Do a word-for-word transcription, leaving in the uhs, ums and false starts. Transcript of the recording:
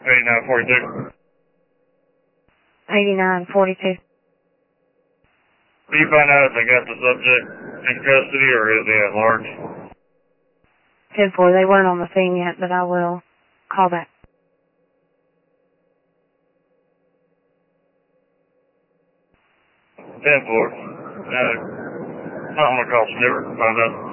eighty-nine forty-two. eighty-nine forty-two. Will you find out if they got the subject in custody or is he at large? ten four, they weren't on the scene yet, but I will call back. ten four. Uh, I'm going to call Snipper to find out.